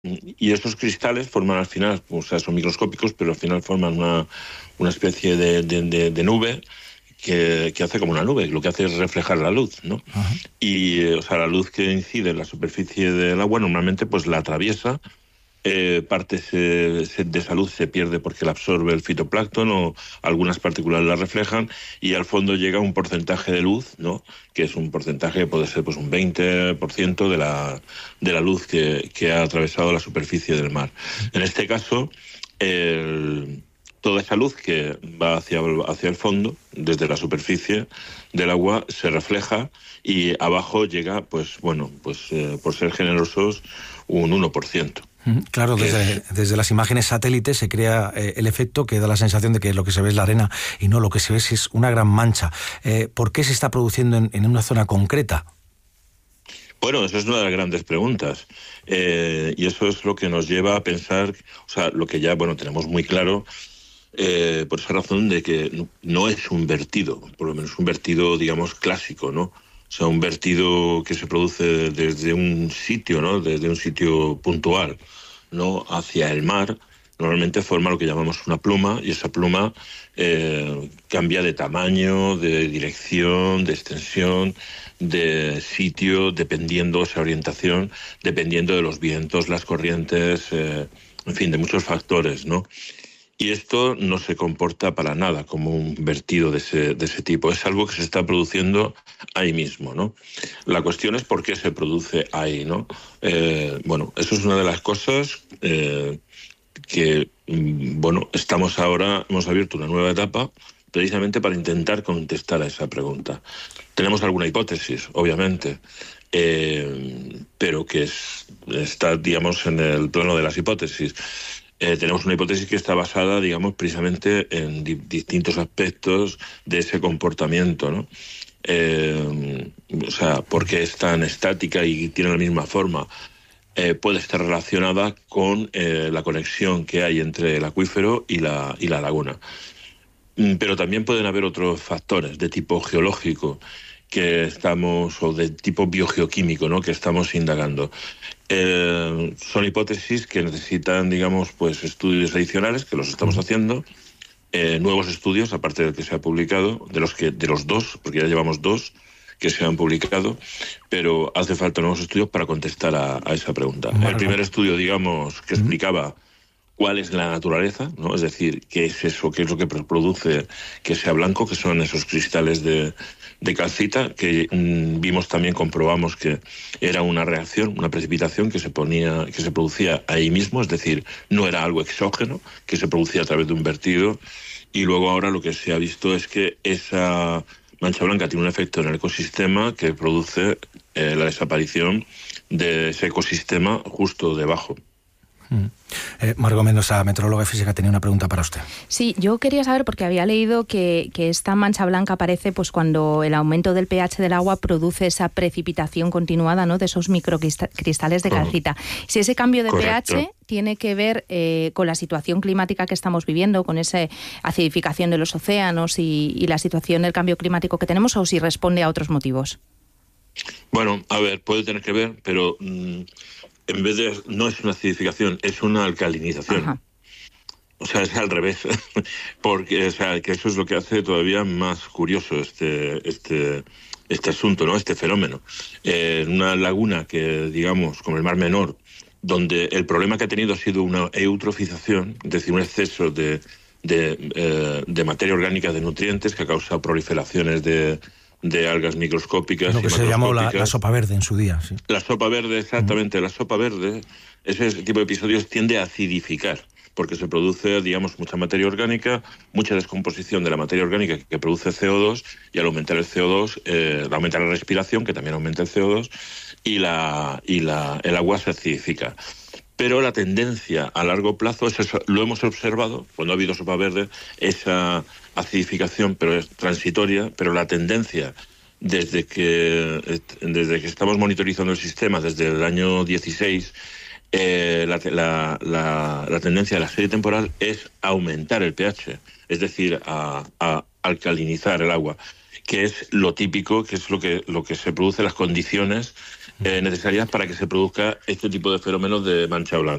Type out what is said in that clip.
Y estos cristales forman al final, o sea, son microscópicos, pero al final forman una especie de nube que hace como una nube, lo que hace es reflejar la luz, ¿no? Ajá. Y, o sea, la luz que incide en la superficie del agua normalmente pues la atraviesa, parte de esa luz se pierde porque la absorbe el fitoplancton o algunas partículas la reflejan y al fondo llega un porcentaje de luz, ¿no? Que es un porcentaje que puede ser pues un 20% de la luz que ha atravesado la superficie del mar. En este caso, toda esa luz que va hacia el fondo, desde la superficie del agua, se refleja y abajo llega, pues bueno, por ser generosos, un 1%. Claro, Que desde las imágenes satélites se crea el efecto que da la sensación de que lo que se ve es la arena y no, lo que se ve es una gran mancha. ¿Por qué se está produciendo en una zona concreta? Bueno, esa es una de las grandes preguntas. Y eso es lo que nos lleva a pensar, o sea, lo que ya, bueno, tenemos muy claro, por esa razón de que no es un vertido, por lo menos un vertido, digamos, clásico, ¿no? O sea, un vertido que se produce desde un sitio, ¿no? Desde un sitio puntual, ¿no? Hacia el mar, normalmente forma lo que llamamos una pluma, y esa pluma cambia de tamaño, de dirección, de extensión, de sitio, dependiendo esa orientación, dependiendo de los vientos, las corrientes, en fin, de muchos factores, ¿no? Y esto no se comporta para nada como un vertido de ese tipo. Es algo que se está produciendo ahí mismo, ¿no? La cuestión es por qué se produce ahí, ¿no? Bueno, eso es una de las cosas que, bueno, hemos abierto una nueva etapa precisamente para intentar contestar a esa pregunta. Tenemos alguna hipótesis, obviamente, pero que está, digamos, en el plano de las hipótesis. Tenemos una hipótesis que está basada, digamos, precisamente en distintos aspectos de ese comportamiento, ¿no? O sea, ¿por qué es tan estática y tiene la misma forma? Puede estar relacionada con la conexión que hay entre el acuífero y la laguna. Pero también pueden haber otros factores de tipo geológico o de tipo biogeoquímico, ¿no? Que estamos indagando. Son hipótesis que necesitan, digamos, pues estudios adicionales, que los estamos haciendo, nuevos estudios, aparte del que se ha publicado, de los dos, porque ya llevamos dos que se han publicado, pero hace falta nuevos estudios para contestar a esa pregunta. El primer estudio, digamos, que explicaba cuál es la naturaleza, ¿no? Es decir, qué es eso, qué es lo que produce que sea blanco, que son esos cristales de calcita, que comprobamos que era una reacción, una precipitación que se producía ahí mismo, es decir, no era algo exógeno, que se producía a través de un vertido, y luego ahora lo que se ha visto es que esa mancha blanca tiene un efecto en el ecosistema que produce la desaparición de ese ecosistema justo debajo. Margot Mendoza, meteoróloga y física, tenía una pregunta para usted. Sí, yo quería saber, porque había leído que esta mancha blanca aparece pues cuando el aumento del pH del agua produce esa precipitación continuada, ¿no?, de esos microcristales de calcita. Si ese cambio de Correcto. pH tiene que ver con la situación climática que estamos viviendo, con esa acidificación de los océanos y la situación del cambio climático que tenemos, o si responde a otros motivos. Bueno, a ver, puede tener que ver, pero en vez de, no es una acidificación, es una alcalinización. Ajá. O sea, es al revés, porque, o sea, que eso es lo que hace todavía más curioso este asunto, ¿no? Este fenómeno. Una laguna que, digamos, como el Mar Menor, donde el problema que ha tenido ha sido una eutrofización, es decir, un exceso de materia orgánica, de nutrientes, que ha causado proliferaciones de algas microscópicas. Lo que y se llamó la macroscópicas. sopa verde en su día. Sí. La sopa verde, exactamente, la sopa verde, ese tipo de episodios tiende a acidificar, porque se produce, digamos, mucha materia orgánica, mucha descomposición de la materia orgánica que produce CO2, y al aumentar el CO2, aumenta la respiración, que también aumenta el CO2, y el agua se acidifica. Pero la tendencia a largo plazo, lo hemos observado, cuando ha habido sopa verde, esa acidificación, pero es transitoria, pero la tendencia desde que estamos monitorizando el sistema desde el año 16, la tendencia de la serie temporal es aumentar el pH, es decir, a alcalinizar el agua, que es lo típico, que es lo que se produce, las condiciones necesarias para que se produzca este tipo de fenómenos de mancha blanca.